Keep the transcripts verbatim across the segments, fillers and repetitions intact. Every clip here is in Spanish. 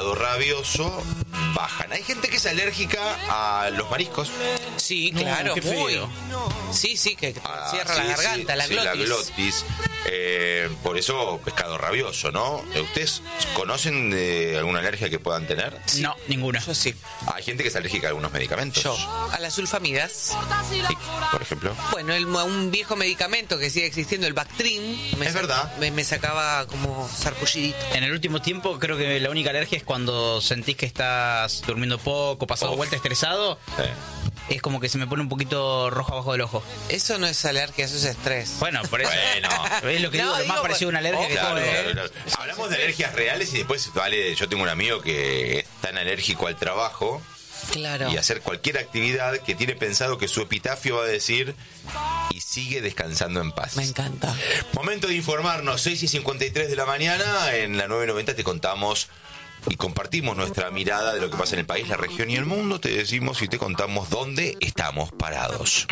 pescado rabioso, bajan. Hay gente que es alérgica a los mariscos. Sí, claro, qué muy. feo. Sí, sí, que Ah, cierra sí, la garganta, sí, la sí, glotis. la glotis. Eh, por eso, pescado rabioso, ¿no? ¿Ustedes conocen de alguna alergia que puedan tener? Sí. No, ninguna. Yo sí. Hay gente que es alérgica a algunos medicamentos. Yo. A las sulfamidas. Sí, por ejemplo. Bueno, el, un viejo medicamento que sigue existiendo, el Bactrim. Me Es sa- verdad. Me, me sacaba como sarpullidito. En el último tiempo creo que la única alergia es cuando sentís que estás durmiendo poco, pasado Uf. vuelta, estresado. Eh. Es como que se me pone un poquito rojo abajo del ojo. Eso no es alergia, eso es estrés. Bueno, por eso. Bueno. Es lo que No, digo, lo digo, más parecido a una alergia ojo, que Claro, tengo. claro, claro. Hablamos de alergias reales y después, vale, yo tengo un amigo que es tan alérgico al trabajo Claro. y hacer cualquier actividad que tiene pensado que su epitafio va a decir y sigue descansando en paz. Me encanta. Momento de informarnos, seis y cincuenta y tres de la mañana, en la nueve noventa te contamos y compartimos nuestra mirada de lo que pasa en el país, la región y el mundo. Te decimos y te contamos dónde estamos parados.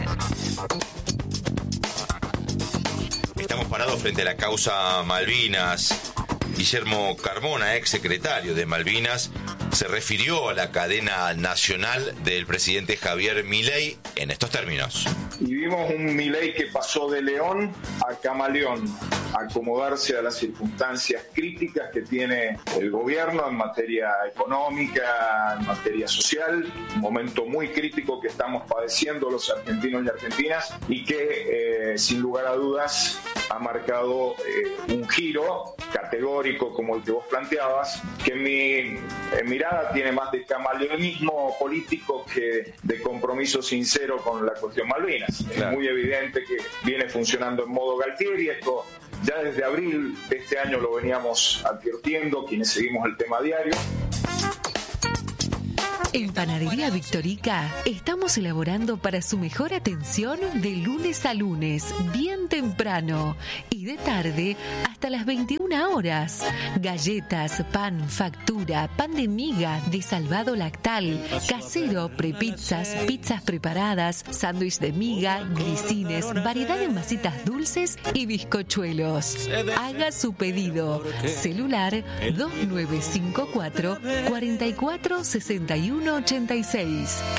Estamos parados frente a la causa Malvinas. Guillermo Carmona, ex secretario de Malvinas, se refirió a la cadena nacional del presidente Javier Milei en estos términos. Y vimos un Milei que pasó de león a camaleón, a acomodarse a las circunstancias críticas que tiene el gobierno en materia económica, en materia social, un momento muy crítico que estamos padeciendo los argentinos y argentinas y que eh, sin lugar a dudas ha marcado eh, un giro categórico como el que vos planteabas, que en mi en mirada tiene más de camaleonismo político que de compromiso sincero con la cuestión Malvinas. Claro. Es muy evidente que viene funcionando en modo Galtieri, esto ya desde abril de este año lo veníamos advirtiendo quienes seguimos el tema diario. En Panadería Victorica estamos elaborando para su mejor atención de lunes a lunes, bien temprano y de tarde hasta las veintiuna horas. Galletas, pan, factura, pan de miga, de salvado lactal, casero, prepizzas, pizzas preparadas, sándwich de miga, grisines, variedad de masitas dulces y bizcochuelos. Haga su pedido. Celular dos nueve cinco cuatro, cuatro cuatro seis uno ocho seis.